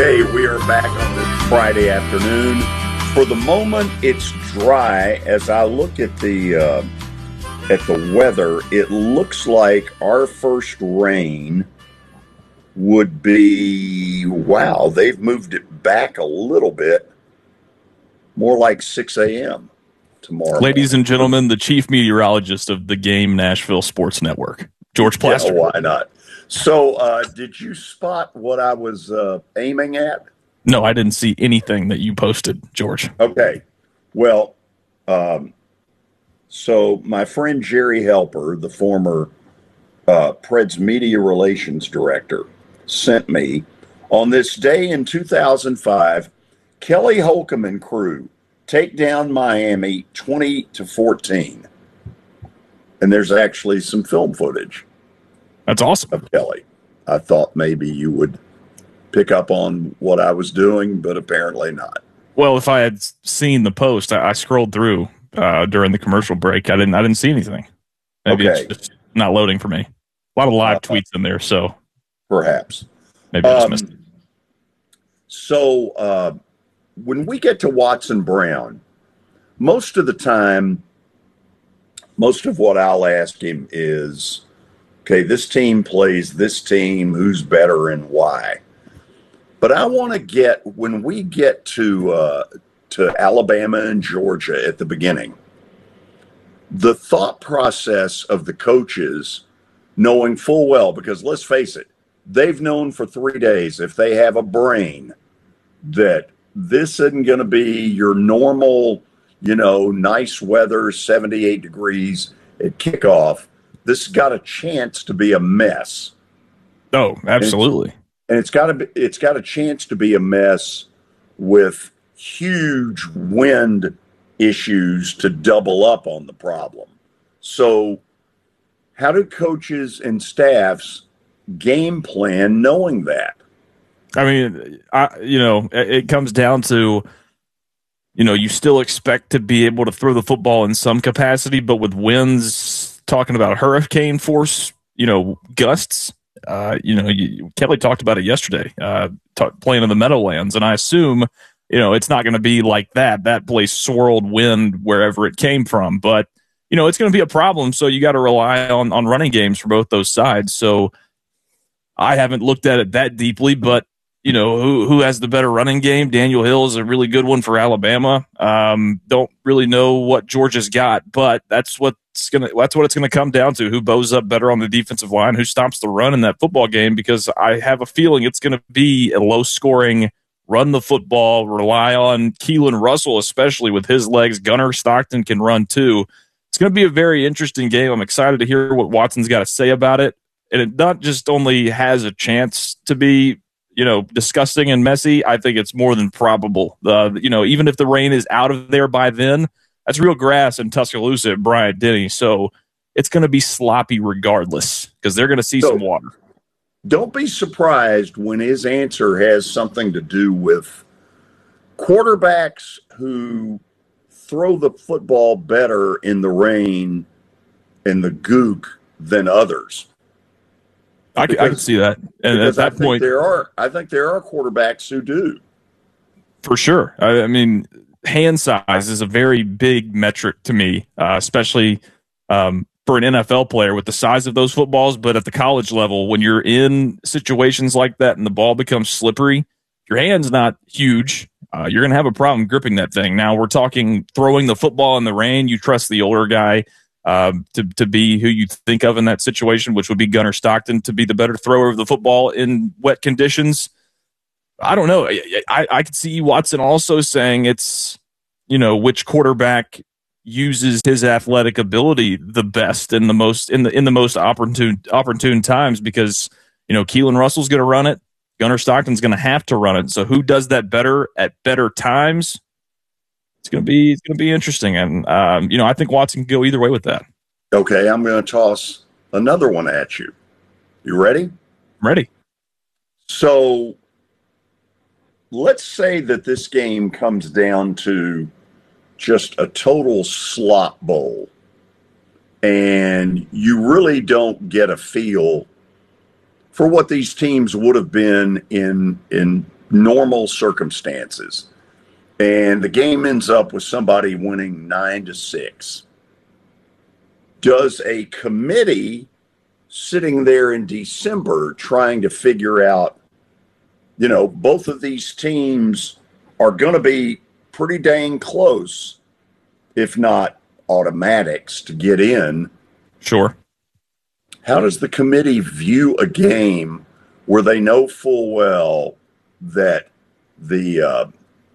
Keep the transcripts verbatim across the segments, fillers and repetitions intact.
Okay, we are back on this Friday afternoon. For the moment, it's dry. As I look at the uh, at the weather, it looks like our first rain would be, wow, they've moved it back a little bit, more like six a.m. tomorrow Ladies morning. and gentlemen, the chief meteorologist of the Game Nashville Sports Network, George Plaster. Yeah, why not? So, uh, did you spot what I was uh, aiming at? No, I didn't see anything that you posted, George. Okay. Well, um, so my friend Jerry Helper, the former uh, Preds media relations director, sent me on this day in two thousand five, Kelly Holcomb and crew take down Miami twenty to fourteen. And there's actually some film footage. That's awesome. Of Kelly. I thought maybe you would pick up on what I was doing, but apparently not. Well, if I had seen the post, I, I scrolled through uh, during the commercial break. I didn't. I didn't see anything. Maybe okay. It's just not loading for me. A lot of live uh, tweets in there, so perhaps. Maybe I just um, missed it. So uh, when we get to Watson Brown, most of the time, most of what I'll ask him is, okay, this team plays this team, who's better and why. But I want to get, when we get to uh, to Alabama and Georgia at the beginning, the thought process of the coaches knowing full well, because let's face it, they've known for three days, if they have a brain, that this isn't going to be your normal, you know, nice weather, seventy-eight degrees at kickoff. This has got a chance to be a mess. Oh, absolutely. And it's, and it's got to be, it's got a chance to be a mess with huge wind issues to double up on the problem. So how do coaches and staffs game plan knowing that? I mean, I, you know, it comes down to, you know, you still expect to be able to throw the football in some capacity, but with winds, talking about hurricane force, you know, gusts, uh, you know, you, Kelly talked about it yesterday, uh, t- playing in the Meadowlands. And I assume, you know, it's not going to be like that. That place swirled wind wherever it came from. But, you know, it's going to be a problem. So you got to rely on, on running games for both those sides. So I haven't looked at it that deeply, but, you know, who who has the better running game? Daniel Hill is a really good one for Alabama. Um, don't really know what Georgia's got, but that's what's gonna that's what it's gonna come down to. Who bows up better on the defensive line? Who stops the run in that football game? Because I have a feeling it's gonna be a low scoring, run the football, rely on Keelan Russell, especially with his legs. Gunnar Stockton can run too. It's gonna be a very interesting game. I'm excited to hear what Watson's got to say about it. And it not just only has a chance to be, you know, disgusting and messy, I think it's more than probable. Uh, you know, even if the rain is out of there by then, that's real grass in Tuscaloosa at Bryant-Denny. So it's going to be sloppy regardless because they're going to see so, some water. Don't be surprised when his answer has something to do with quarterbacks who throw the football better in the rain and the gook than others. I can, I can see that, and at that I think point, there are. I think there are quarterbacks who do, for sure. I, I mean, hand size is a very big metric to me, uh, especially um, for an N F L player with the size of those footballs. But at the college level, when you're in situations like that and the ball becomes slippery, your hand's not huge. Uh, you're going to have a problem gripping that thing. Now we're talking throwing the football in the rain. You trust the older guy. Um, to, to be who you think of in that situation, which would be Gunnar Stockton, to be the better thrower of the football in wet conditions. I don't know. I, I, I could see Watson also saying it's, you know, which quarterback uses his athletic ability the best in the most in the in the most opportune opportune times, because, you know, Keelan Russell's going to run it. Gunnar Stockton's going to have to run it. So who does that better at better times? It's gonna be it's gonna be interesting, and um, you know, I think Watson can go either way with that. Okay, I'm going to toss another one at you. You ready? I'm ready. So let's say that this game comes down to just a total slop bowl, and you really don't get a feel for what these teams would have been in in normal circumstances, and the game ends up with somebody winning nine to six, does a committee sitting there in December trying to figure out, you know, both of these teams are going to be pretty dang close, if not automatics, to get in. Sure. How does the committee view a game where they know full well that the uh,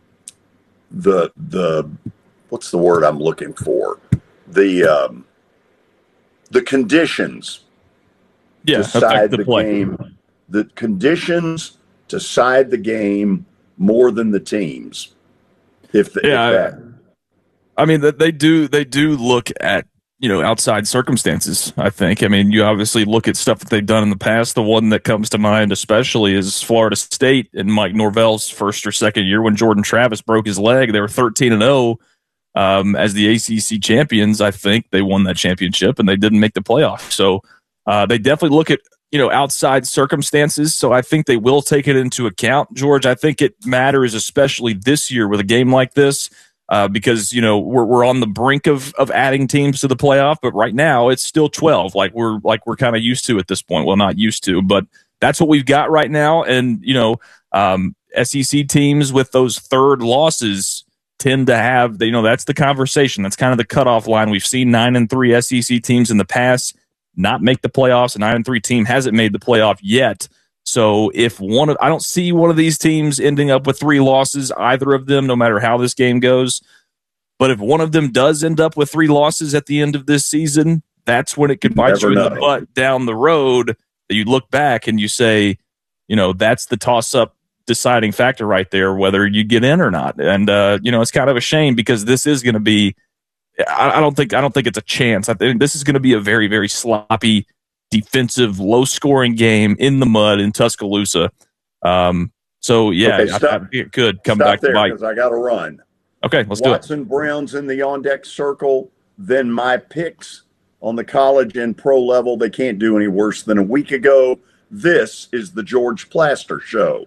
the the what's the word I'm looking for? The um, the conditions yeah, decide the, the play. game. The conditions decide the game more than the teams. If, the, yeah, if that, I mean they do they do look at, you know, outside circumstances, I think. I mean, you obviously look at stuff that they've done in the past. The one that comes to mind especially is Florida State in Mike Norvell's first or second year when Jordan Travis broke his leg. They were thirteen and oh um, as the A C C champions. I think they won that championship and they didn't make the playoff. So uh, they definitely look at, you know, outside circumstances. So I think they will take it into account, George. I think it matters, especially this year with a game like this. Uh, because, you know, we're we're on the brink of of adding teams to the playoff, but right now it's still twelve, like we're like we're kind of used to at this point. Well, not used to, but that's what we've got right now. And, you know, um, S E C teams with those third losses tend to have, you know, that's the conversation. That's kind of the cutoff line. We've seen nine and three S E C teams in the past not make the playoffs. A nine and three team hasn't made the playoff yet. So if one of, I don't see one of these teams ending up with three losses, either of them, no matter how this game goes. But if one of them does end up with three losses at the end of this season, that's when it could bite you in the butt down the road. That you look back and you say, you know, that's the toss-up deciding factor right there, whether you get in or not. And uh, you know, it's kind of a shame because this is going to be. I, I don't think. I don't think it's a chance. I think this is going to be a very, very sloppy, defensive, low-scoring game in the mud in Tuscaloosa. Um, so, yeah, okay, stop, I, I think it could come stop back there, to bite. Because I got to run. Okay, let's Watson do it. Brown's in the on-deck circle. Then my picks on the college and pro level. They can't do any worse than a week ago. This is the George Plaster Show.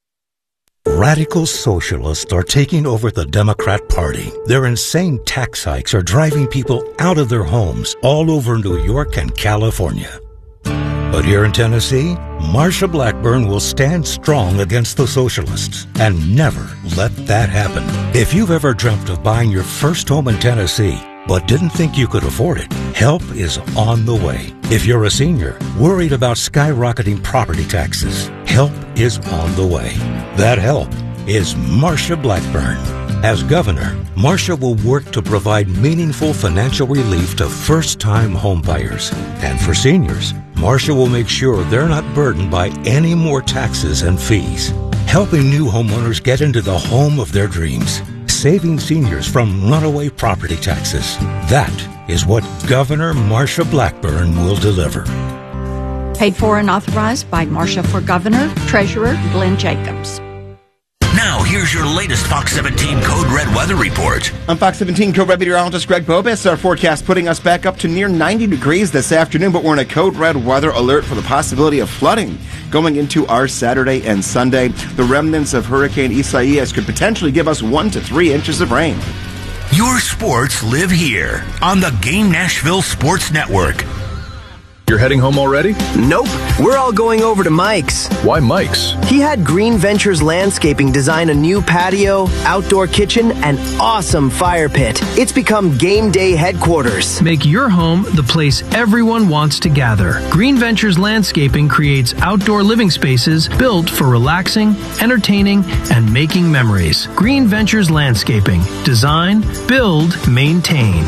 Radical socialists are taking over the Democrat Party. Their insane tax hikes are driving people out of their homes all over New York and California. But here in Tennessee, Marsha Blackburn will stand strong against the socialists and never let that happen. If you've ever dreamt of buying your first home in Tennessee, but didn't think you could afford it, help is on the way. If you're a senior, worried about skyrocketing property taxes, help is on the way. That help is Marsha Blackburn. As governor, Marsha will work to provide meaningful financial relief to first-time homebuyers. And for seniors, Marsha will make sure they're not burdened by any more taxes and fees, helping new homeowners get into the home of their dreams, saving seniors from runaway property taxes. That is what Governor Marsha Blackburn will deliver. Paid for and authorized by Marsha for Governor, Treasurer Glenn Jacobs. Now, here's your latest Fox seventeen Code Red weather report. I'm Fox seventeen Code Red meteorologist Greg Bobis. Our forecast putting us back up to near ninety degrees this afternoon, but we're in a Code Red weather alert for the possibility of flooding going into our Saturday and Sunday. The remnants of Hurricane Isaias could potentially give us one to three inches of rain. Your sports live here on the Game Nashville Sports Network. You're heading home already? Nope. We're all going over to Mike's. Why Mike's? He had Green Ventures Landscaping design a new patio, outdoor kitchen, and awesome fire pit. It's become game day headquarters. Make your home the place everyone wants to gather. Green Ventures Landscaping creates outdoor living spaces built for relaxing, entertaining, and making memories. Green Ventures Landscaping. Design, build, maintain.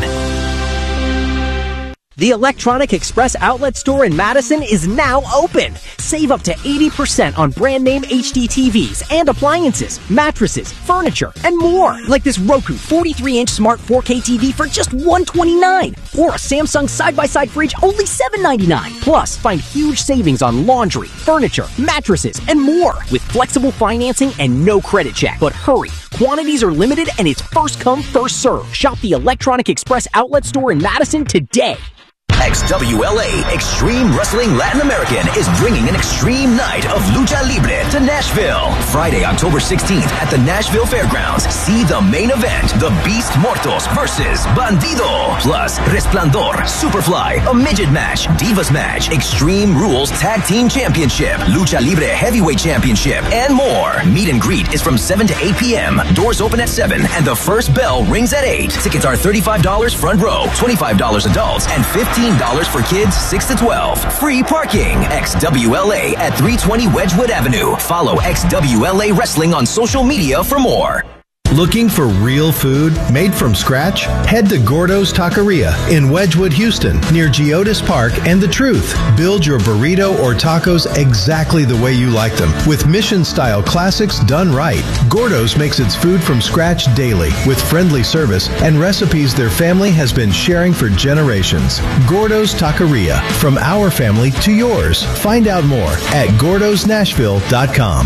The Electronic Express Outlet Store in Madison is now open. Save up to eighty percent on brand name H D T Vs and appliances, mattresses, furniture, and more. Like this Roku forty-three inch smart four K T V for just one hundred twenty-nine dollars. Or a Samsung side-by-side fridge only seven ninety-nine. Plus, find huge savings on laundry, furniture, mattresses, and more. With flexible financing and no credit check. But hurry, quantities are limited and it's first come, first serve. Shop the Electronic Express Outlet Store in Madison today. X W L A Extreme Wrestling Latin American is bringing an extreme night of lucha libre to Nashville. Friday, October sixteenth at the Nashville Fairgrounds. See the main event, the Beast Mortos versus Bandido. Plus, Resplandor, Superfly, a midget match, Divas match, Extreme Rules Tag Team Championship, Lucha Libre Heavyweight Championship, and more. Meet and greet is from seven to eight p.m. Doors open at seven, and the first bell rings at eight. Tickets are thirty-five dollars front row, twenty-five dollars adults, and fifteen dollars for kids six to twelve. Free parking. X W L A at three twenty Wedgwood Avenue. Follow X W L A Wrestling on social media for more. Looking for real food made from scratch? Head to Gordo's Taqueria in Wedgwood, Houston, near Geodis Park and The Truth. Build your burrito or tacos exactly the way you like them, with mission-style classics done right. Gordo's makes its food from scratch daily, with friendly service and recipes their family has been sharing for generations. Gordo's Taqueria, from our family to yours. Find out more at gordos nashville dot com.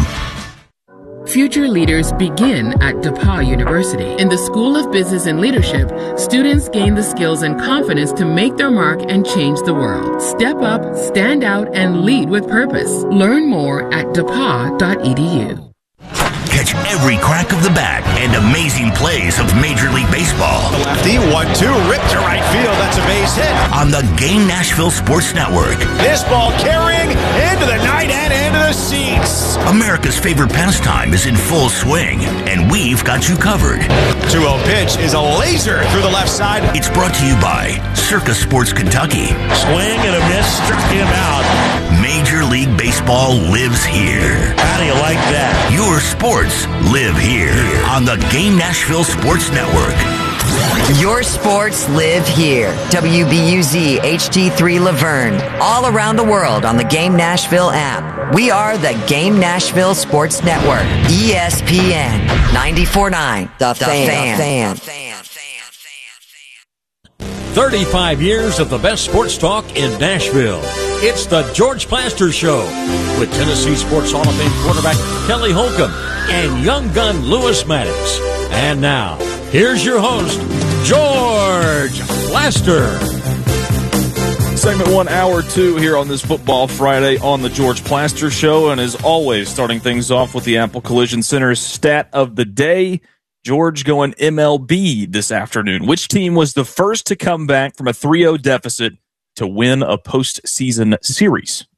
Future leaders begin at DePauw University. In the School of Business and Leadership, students gain the skills and confidence to make their mark and change the world. Step up, stand out, and lead with purpose. Learn more at d e p a w dot e d u. Catch every crack of the bat and amazing plays of Major League Baseball. The lefty, one two, ripped to right field. That's a base hit. On the Game Nashville Sports Network. This ball carrying into the night and into the seats. America's favorite pastime is in full swing, and we've got you covered. two oh pitch is a laser through the left side. It's brought to you by Circus Sports Kentucky. Swing and a miss, struck him out. Major League Baseball lives here. How do you like that? Your sports live here on the Game Nashville Sports Network. Your sports live here. W B U Z H D three Laverne. All around the world on the Game Nashville app. We are the Game Nashville Sports Network. E S P N ninety-four point nine. The, the Fan. fan. thirty-five years of the best sports talk in Nashville. It's the George Plaster Show with Tennessee Sports Hall of Fame quarterback Kelly Holcomb and young gun Lewis Maddox. And now, here's your host, George Plaster. Segment one, hour two here on this Football Friday on the George Plaster Show. And as always, starting things off with the Apple Collision Center's stat of the day. George going M L B this afternoon. Which team was the first to come back from a three oh deficit to win a postseason series?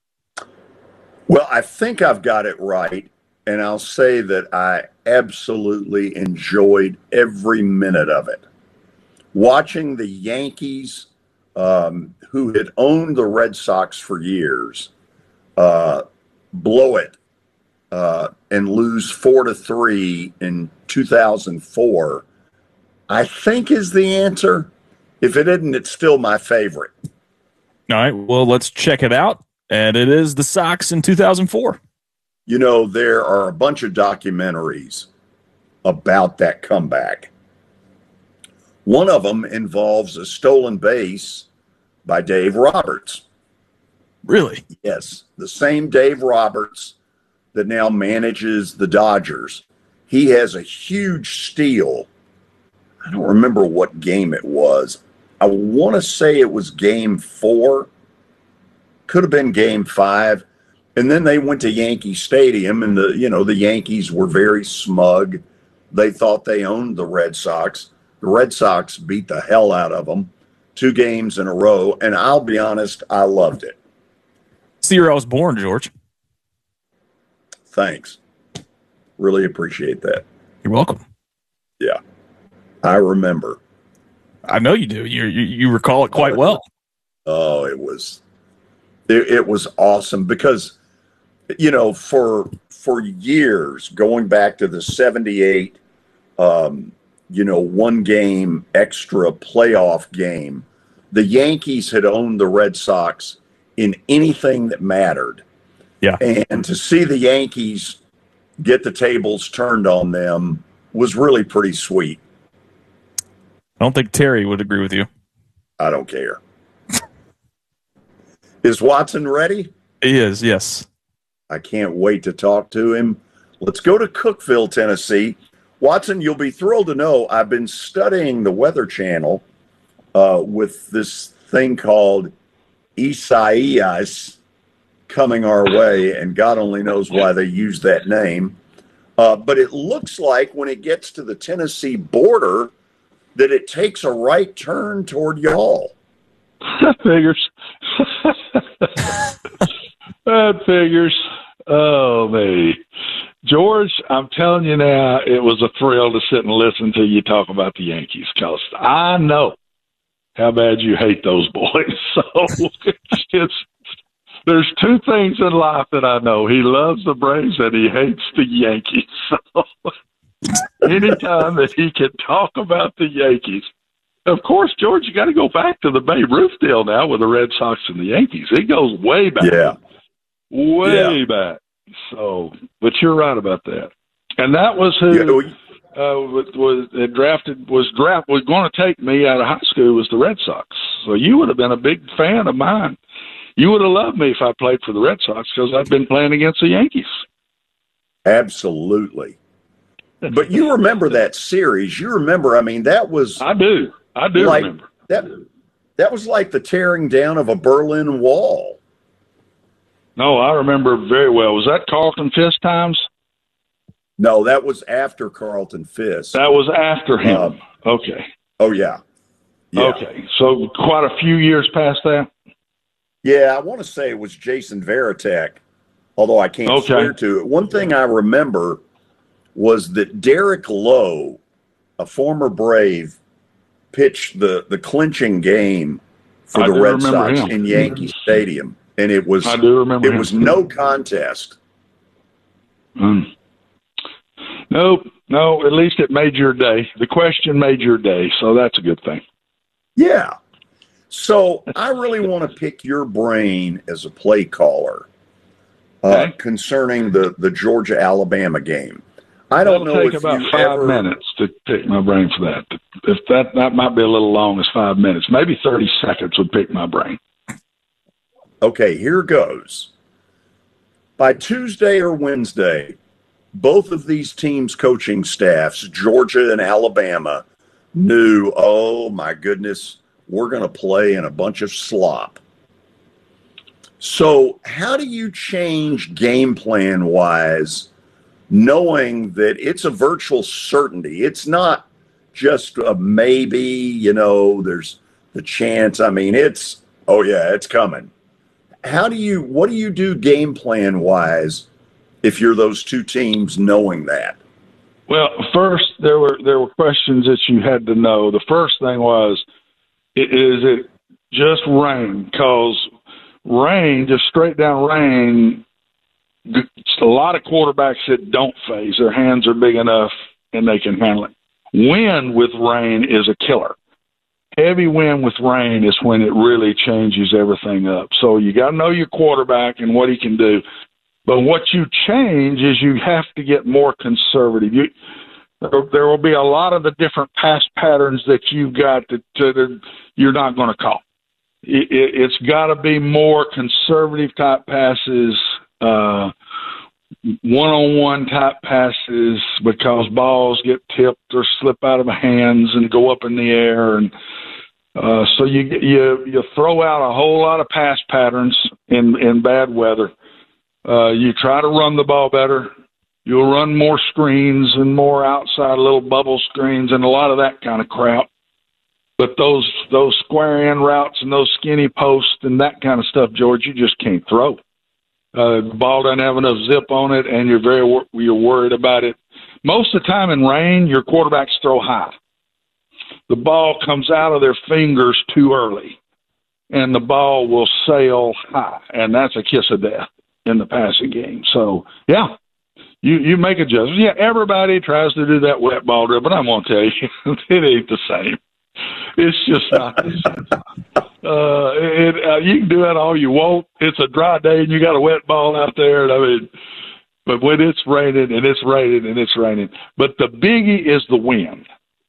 Well, I think I've got it right, and I'll say that I absolutely enjoyed every minute of it. Watching the Yankees, um, who had owned the Red Sox for years, uh, blow it uh, and lose four to three in two thousand four, I think is the answer. If it isn't, it's still my favorite. All right, well, let's check it out. And it is the Sox in two thousand four. You know, there are a bunch of documentaries about that comeback. One of them involves a stolen base by Dave Roberts. Really? Yes, the same Dave Roberts that now manages the Dodgers. He has a huge steal. I don't remember what game it was. I want to say it was game four. Could have been game five. And then they went to Yankee Stadium, and the you know the Yankees were very smug. They thought they owned the Red Sox. The Red Sox beat the hell out of them two games in a row, and I'll be honest, I loved it. It's the year I was born, George. Thanks. Really appreciate that. You're welcome. Yeah, I remember. I know you do. You you, you recall it quite well. Oh, it was it, it was awesome because, you know, for for years, going back to the seventy-eight, um, you know, one game extra playoff game, the Yankees had owned the Red Sox in anything that mattered. Yeah. And to see the Yankees get the tables turned on them was really pretty sweet. I don't think Terry would agree with you. I don't care. Is Watson ready? He is, yes. I can't wait to talk to him. Let's go to Cookeville, Tennessee. Watson, you'll be thrilled to know I've been studying the Weather Channel uh, with this thing called Isaias coming our way, and God only knows why they use that name. Uh, but it looks like when it gets to the Tennessee border that it takes a right turn toward y'all. That figures. That figures. Oh, me. George, I'm telling you now, it was a thrill to sit and listen to you talk about the Yankees, because I know how bad you hate those boys. So it's, it's there's two things in life that I know. He loves the Braves and he hates the Yankees. So anytime that he can talk about the Yankees, of course, George, you got to go back to the Babe Ruth deal now with the Red Sox and the Yankees. It goes way back. Yeah. Way yeah. back. So, but you're right about that. And that was who yeah, we, uh, was, was drafted, was draft, was going to take me out of high school was the Red Sox. So you would have been a big fan of mine. You would have loved me if I played for the Red Sox, because I've been playing against the Yankees. Absolutely. But you remember that series. You remember, I mean, that was. I do. I do like, remember. That, that was like the tearing down of a Berlin Wall. No, I remember very well. Was that Carlton Fisk times? No, that was after Carlton Fisk. That was after him. Um, okay. Oh, yeah. yeah. Okay. So quite a few years past that? Yeah, I want to say it was Jason Varitek, although I can't okay. swear to it. One thing I remember was that Derek Lowe, a former Brave, pitched the, the clinching game for I the Red remember Sox him. in Yankee Stadium. And it was I do remember it him. was no contest. Mm. Nope. No, at least it made your day. The question made your day, so that's a good thing. Yeah. So I really want to pick your brain as a play caller uh, okay. concerning the, the Georgia-Alabama game. I don't That'll know take if about you five ever... minutes to pick my brain for that. If that that might be a little long as five minutes. Maybe thirty seconds would pick my brain. Okay, here goes. By Tuesday or Wednesday, both of these teams' coaching staffs, Georgia and Alabama, knew, oh my goodness, we're going to play in a bunch of slop. So how do you change game plan-wise, knowing that it's a virtual certainty? It's not just a maybe, you know, there's the chance. I mean, it's, oh yeah, it's coming. How do you, what do you do game plan wise if you're those two teams knowing that? Well, first there were, there were questions that you had to know. The first thing was, is it just rain? Cause rain, just straight down rain, a lot of quarterbacks that don't phase, their hands are big enough and they can handle it. Wind with rain is a killer. Heavy wind with rain is when it really changes everything up. So you got to know your quarterback and what he can do. But what you change is you have to get more conservative. You, there will be a lot of the different pass patterns that you've got that, that you're not going to call. It, it, it's got to be more conservative type passes, uh, one-on-one type passes, because balls get tipped or slip out of the hands and go up in the air, and uh, so you you you throw out a whole lot of pass patterns in in bad weather. Uh, you try to run the ball better. You'll run more screens and more outside little bubble screens and a lot of that kind of crap. But those those square end routes and those skinny posts and that kind of stuff, George, you just can't throw. Uh, the ball doesn't have enough zip on it, and you're very you're worried about it. Most of the time in rain, your quarterbacks throw high. The ball comes out of their fingers too early, and the ball will sail high, and that's a kiss of death in the passing game. So, yeah, you, you make adjustments. Yeah, everybody tries to do that wet ball drill, but I'm going to tell you, it ain't the same. It's just not the same. Uh, it, uh, you can do that all you want. It's a dry day and you got a wet ball out there. And I mean, but when it's raining and it's raining and it's raining, but the biggie is the wind.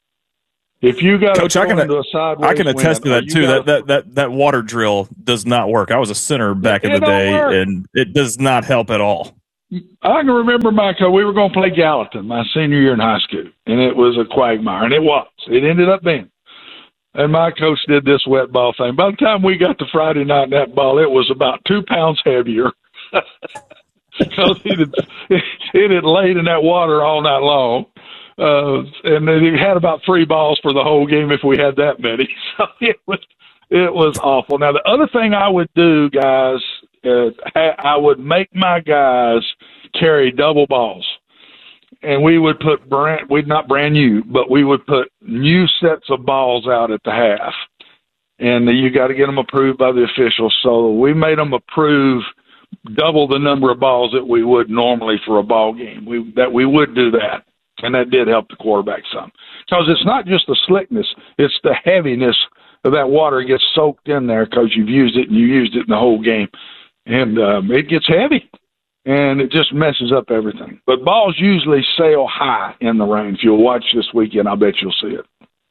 If you got Coach, to I can, into a sideways I can attest wind, to that too. gotta, that, that that that water drill does not work. I was a center back in the day, work. and it does not help at all. I can remember my coach. We were going to play Gallatin my senior year in high school, and it was a quagmire, and it was. It ended up being. And my coach did this wet ball thing. By the time we got to Friday night, that ball, it was about two pounds heavier. Because it had, it had laid in that water all night long. Uh, and then he had about three balls for the whole game if we had that many. So it was, it was awful. Now, the other thing I would do, guys, is I would make my guys carry double balls. And we would put brand, we'd not brand new, but we would put new sets of balls out at the half. And you got to get them approved by the officials. So we made them approve double the number of balls that we would normally for a ball game. We, that we would do that. And that did help the quarterback some. Because it's not just the slickness, it's the heaviness of that water gets soaked in there because you've used it and you used it in the whole game. And um, it gets heavy, and it just messes up everything. But balls usually sail high in the rain. If you'll watch this weekend, I bet you'll see it.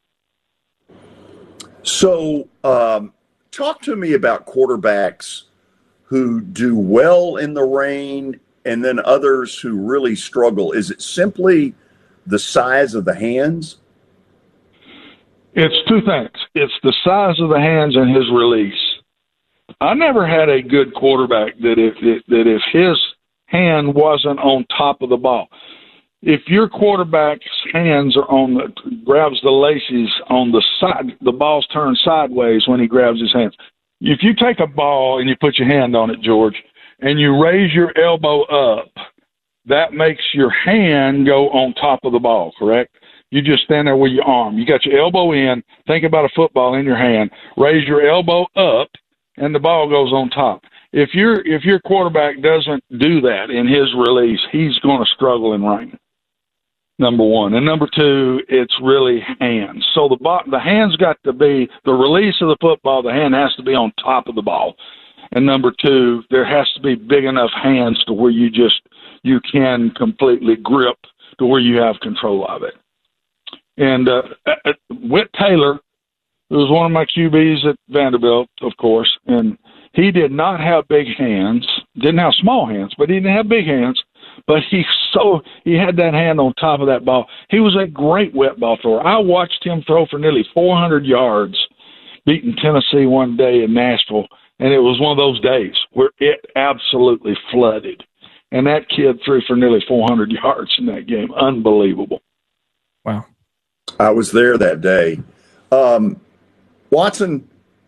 So um, talk to me about quarterbacks who do well in the rain and then others who really struggle. Is it simply the size of the hands? It's two things. It's the size of the hands and his release. I never had a good quarterback that if that if his hand wasn't on top of the ball. If your quarterback's hands are on the grabs the laces on the side, the ball's turned sideways when he grabs his hands. If you take a ball and you put your hand on it, George, and you raise your elbow up, that makes your hand go on top of the ball, correct? You just stand there with your arm. You got your elbow in. Think about a football in your hand. Raise your elbow up, and the ball goes on top. If your if your quarterback doesn't do that in his release, he's going to struggle in rain. Number one. And number two, it's really hands. So the the hands got to be, the release of the football, the hand has to be on top of the ball. And number two, there has to be big enough hands to where you just, you can completely grip to where you have control of it. And uh, Whit Taylor, who was one of my Q Bs at Vanderbilt, of course, and he did not have big hands, didn't have small hands, but he didn't have big hands. But he so he had that hand on top of that ball. He was a great wet ball thrower. I watched him throw for nearly four hundred yards, beating Tennessee one day in Nashville, and it was one of those days where it absolutely flooded. And that kid threw for nearly four hundred yards in that game. Unbelievable. Wow. I was there that day. Um, Watson,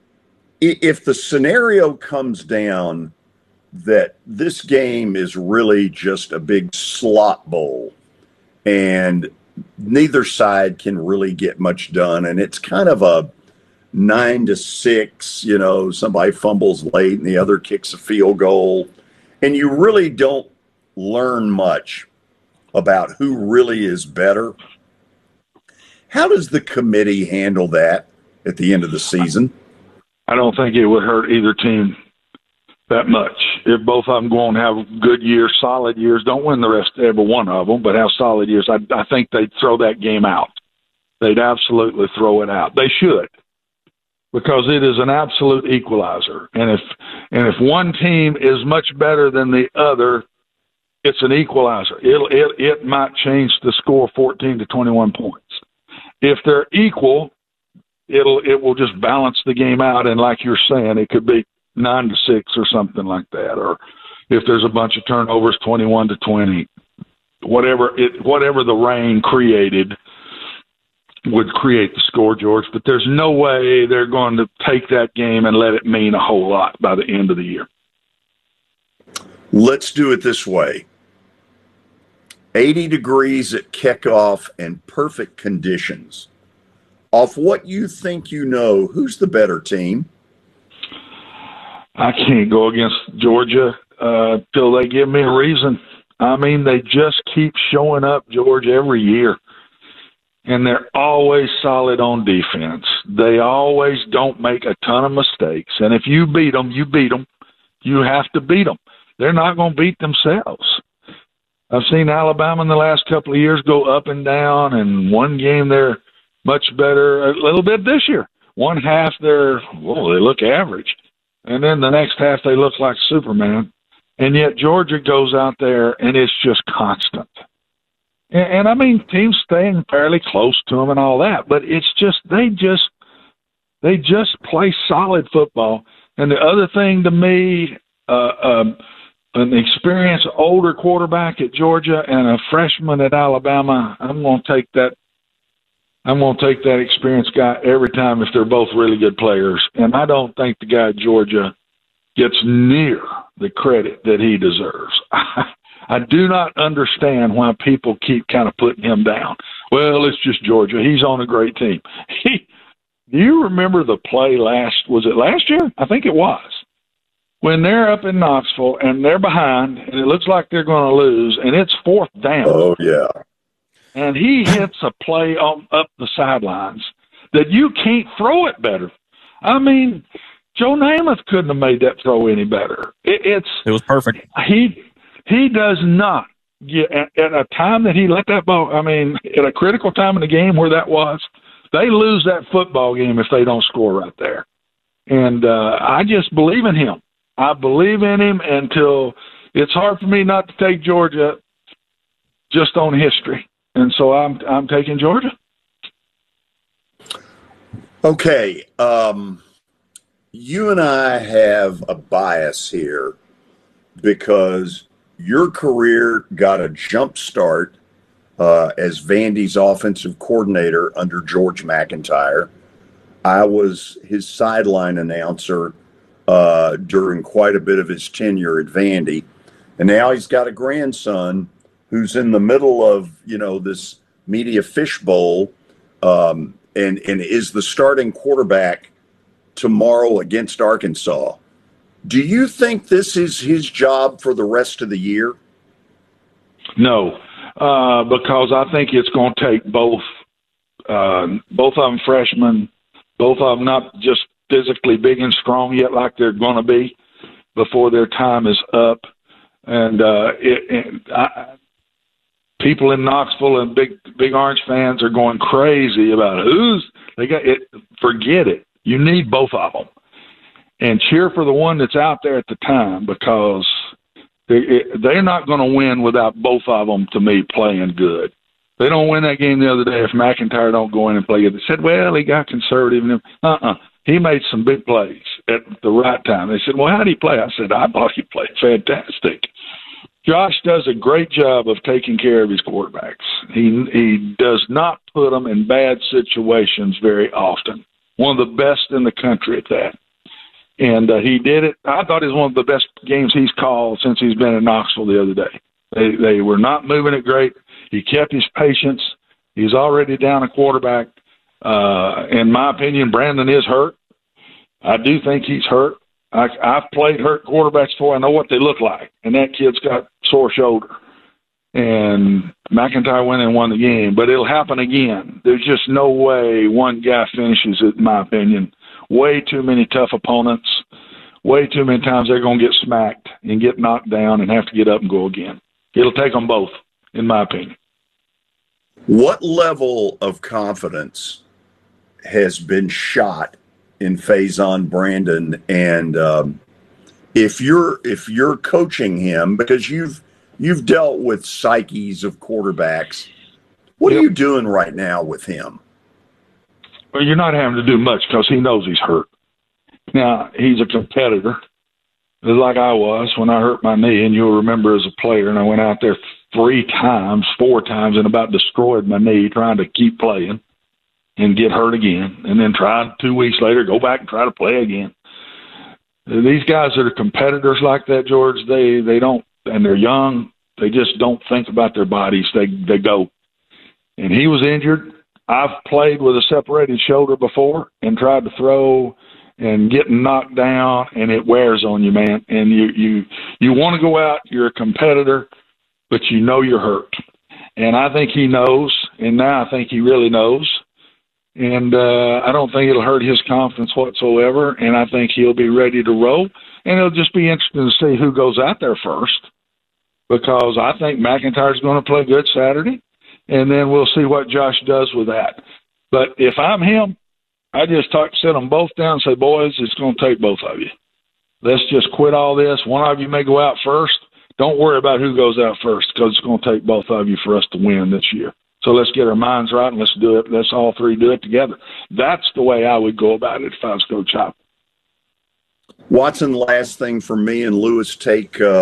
if the scenario comes down that this game is really just a big slot bowl and neither side can really get much done, and it's kind of a nine to six, you know, somebody fumbles late and the other kicks a field goal, and you really don't learn much about who really is better. How does the committee handle that at the end of the season? I don't think it would hurt either team that much. If both of them go on and have good years, solid years, don't win the rest, every one of them, but have solid years, I, I think they'd throw that game out. They'd absolutely throw it out. They should, because it is an absolute equalizer. And if and if one team is much better than the other, it's an equalizer. It'll, it it might change the score fourteen to twenty-one points. If they're equal, it'll it will just balance the game out. And like you're saying, it could be nine to six or something like that. Or if there's a bunch of turnovers, twenty-one to twenty. Whatever it whatever the rain created would create the score, George. But there's no way they're going to take that game and let it mean a whole lot by the end of the year. Let's do it this way. eighty degrees at kickoff and perfect conditions. Off what you think you know, who's the better team? I can't go against Georgia uh, till they give me a reason. I mean, they just keep showing up, George, every year. And they're always solid on defense. They always don't make a ton of mistakes. And if you beat them, you beat them. You have to beat them. They're not going to beat themselves. I've seen Alabama in the last couple of years go up and down, and one game they're much better, a little bit this year. One half they're, well, they look average. And then the next half they look like Superman. And yet Georgia goes out there and it's just constant. And, and I mean, teams staying fairly close to them and all that, but it's just, they just, they just play solid football. And the other thing to me, uh, um, an experienced older quarterback at Georgia and a freshman at Alabama, I'm going to take that. I'm going to take that experienced guy every time if they're both really good players. And I don't think the guy at Georgia gets near the credit that he deserves. I do not understand why people keep kind of putting him down. Well, it's just Georgia. He's on a great team. He, do you remember the play last, was it last year? I think it was. When they're up in Knoxville and they're behind and it looks like they're going to lose and it's fourth down. Oh, yeah. And he hits a play on, up the sidelines that you can't throw it better. I mean, Joe Namath couldn't have made that throw any better. It, it's It was perfect. He he does not get at, at a time that he let that ball. I mean, at a critical time in the game where that was, they lose that football game if they don't score right there. And uh, I just believe in him. I believe in him until it's hard for me not to take Georgia just on history. And so I'm I'm taking Georgia. Okay. Um, you and I have a bias here because your career got a jump start uh, as Vandy's offensive coordinator under George McIntyre. I was his sideline announcer uh, during quite a bit of his tenure at Vandy. And now he's got a grandson who's in the middle of, you know, this media fishbowl um, and, and is the starting quarterback tomorrow against Arkansas. Do you think this is his job for the rest of the year? No, uh, because I think it's going to take both, uh, both of them freshmen, both of them not just physically big and strong yet like they're going to be before their time is up. And uh, it, it, I, people in Knoxville and big big Orange fans are going crazy about who's they got it. Forget it. You need both of them, and cheer for the one that's out there at the time because they, it, they're not going to win without both of them. To me, playing good. They don't win that game the other day if McIntyre don't go in and play good. They said, well, he got conservative. Uh-uh. He made some big plays at the right time. They said, well, how did he play? I said, I thought he played fantastic. Josh does a great job of taking care of his quarterbacks. He he does not put them in bad situations very often. One of the best in the country at that. And uh, he did it. I thought it was one of the best games he's called since he's been in Knoxville the other day. They they were not moving it great. He kept his patience. He's already down a quarterback. Uh, in my opinion, Brandon is hurt. I do think he's hurt. I, I've played hurt quarterbacks before. I know what they look like. And that kid's got sore shoulder. And McIntyre went and won the game. But it'll happen again. There's just no way one guy finishes it, in my opinion. Way too many tough opponents. Way too many times they're going to get smacked and get knocked down and have to get up and go again. It'll take them both, in my opinion. What level of confidence has been shot in Faison Brandon? And um, if you're if you're coaching him, because you've you've dealt with psyches of quarterbacks, what yep. are you doing right now with him? Well, you're not having to do much because he knows he's hurt. Now, he's a competitor, like I was when I hurt my knee, and you'll remember as a player, and I went out there three times, four times, and about destroyed my knee trying to keep playing and get hurt again, and then tried two weeks later, go back and try to play again. These guys that are competitors like that, George, they, they don't, and they're young, they just don't think about their bodies. They they go. And he was injured. I've played with a separated shoulder before and tried to throw and getting knocked down, and it wears on you, man. And you you you want to go out, you're a competitor, but you know you're hurt. And I think he knows, and now I think he really knows. And uh, I don't think it'll hurt his confidence whatsoever, and I think he'll be ready to roll. And it'll just be interesting to see who goes out there first, because I think McIntyre's going to play good Saturday, and then we'll see what Josh does with that. But if I'm him, I just talk, sit them both down and say, boys, it's going to take both of you. Let's just quit all this. One of you may go out first. Don't worry about who goes out first, because it's going to take both of you for us to win this year. So let's get our minds right and let's do it. Let's all three do it together. That's the way I would go about it if I was Coach Hop. Watson, last thing for me and Lewis, take uh,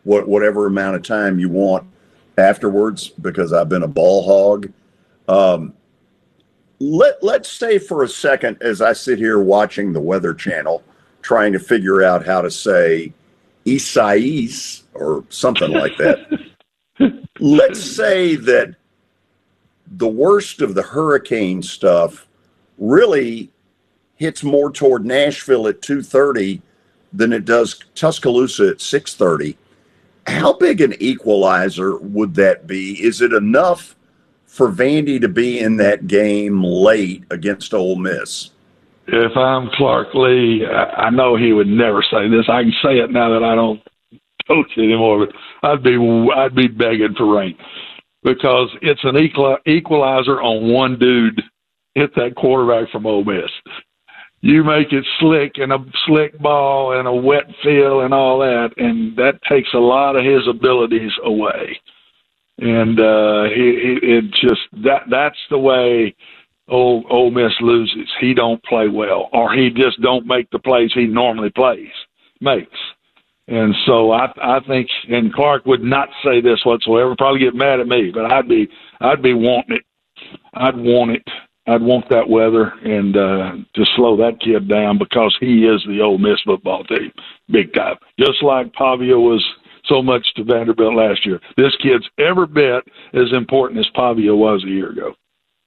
what whatever amount of time you want afterwards because I've been a ball hog. Um, let let's say for a second, as I sit here watching the Weather Channel, trying to figure out how to say Isaias or something like that. Let's say that the worst of the hurricane stuff really hits more toward Nashville at two thirty than it does Tuscaloosa at six thirty. How big an equalizer would that be? Is it enough for Vandy to be in that game late against Ole Miss? If I'm Clark Lee, I know he would never say this. I can say it now that I don't coach anymore, but I'd be I'd be begging for rain because it's an equal, equalizer on one dude. Hit that quarterback from Ole Miss. You make it slick and a slick ball and a wet feel and all that, and that takes a lot of his abilities away. And uh, he, he, it just that that's the way Ole, Ole Miss loses. He don't play well, or he just don't make the plays he normally plays makes. And so I, I think, and Clark would not say this whatsoever. Probably get mad at me, but I'd be, I'd be wanting it. I'd want it. I'd want that weather and uh, to slow that kid down because he is the Ole Miss football team, big time. Just like Pavia was so much to Vanderbilt last year. This kid's every bit as important as Pavia was a year ago.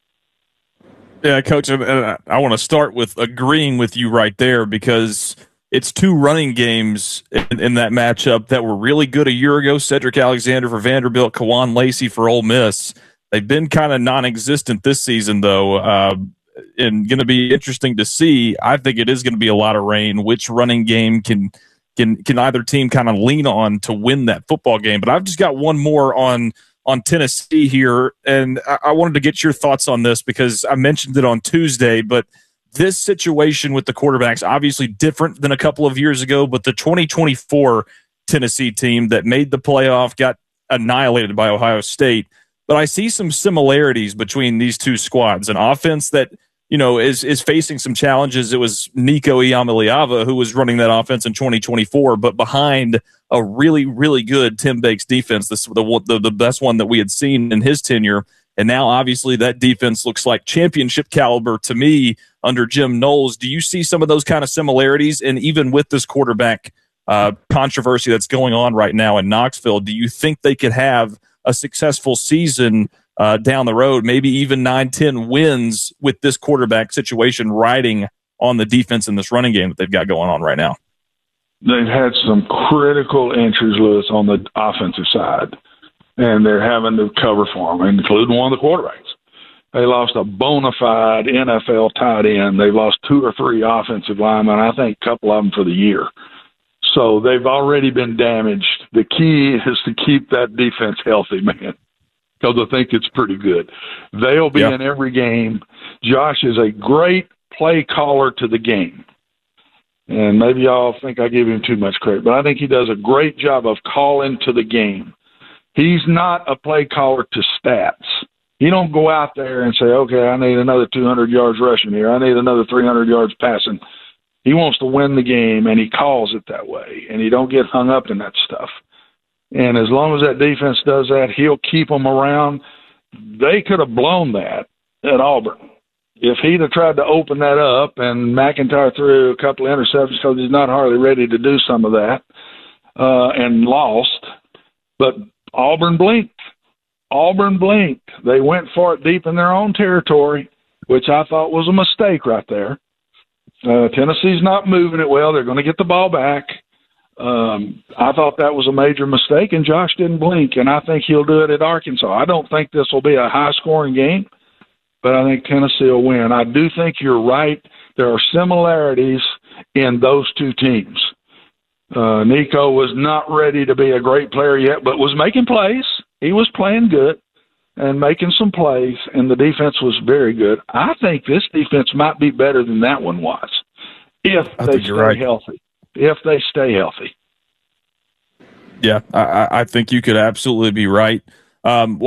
Yeah, Coach, I, I want to start with agreeing with you right there because it's two running games in, in that matchup that were really good a year ago. Cedric Alexander for Vanderbilt, Kawan Lacey for Ole Miss. They've been kind of non-existent this season, though, uh, and going to be interesting to see. I think it is going to be a lot of rain. Which running game can can can either team kind of lean on to win that football game? But I've just got one more on on Tennessee here, and I, I wanted to get your thoughts on this because I mentioned it on Tuesday, but this situation with the quarterbacks obviously different than a couple of years ago, but the twenty twenty-four Tennessee team that made the playoff got annihilated by Ohio State. But I see some similarities between these two squads. An offense that, you know, is is facing some challenges. It was Nico Iamaleava who was running that offense in twenty twenty-four, but behind a really, really good Tim Bakes defense, this the, the the best one that we had seen in his tenure. And now, obviously, that defense looks like championship caliber to me under Jim Knowles. Do you see some of those kind of similarities? And even with this quarterback uh, controversy that's going on right now in Knoxville, do you think they could have a successful season uh, down the road, maybe even nine, ten wins with this quarterback situation riding on the defense in this running game that they've got going on right now? They've had some critical injuries, Lewis, on the offensive side, and they're having to cover for them, including one of the quarterbacks. They lost a bona fide N F L tight end. They've lost two or three offensive linemen, I think a couple of them for the year. So they've already been damaged. The key is to keep that defense healthy, man, because I think it's pretty good. They'll be yeah. in every game. Josh is a great play caller to the game. And maybe y'all think I give him too much credit, but I think he does a great job of calling to the game. He's not a play caller to stats. He don't go out there and say, okay, I need another two hundred yards rushing here. I need another three hundred yards passing. He wants to win the game, and he calls it that way, and he don't get hung up in that stuff. And as long as that defense does that, he'll keep them around. They could have blown that at Auburn. If he'd have tried to open that up and McIntyre threw a couple of interceptions because he's not hardly ready to do some of that uh, and lost. But Auburn blinked. Auburn blinked. They went for it deep in their own territory, which I thought was a mistake right there. Uh, Tennessee's not moving it well. They're going to get the ball back. Um, I thought that was a major mistake, and Josh didn't blink, and I think he'll do it at Arkansas. I don't think this will be a high-scoring game, but I think Tennessee will win. I do think you're right. There are similarities in those two teams. Uh, Nico was not ready to be a great player yet, but was making plays. He was playing good and making some plays, and the defense was very good. I think this defense might be better than that one was if I they stay right. healthy. If they stay healthy. Yeah, I, I think you could absolutely be right. Um,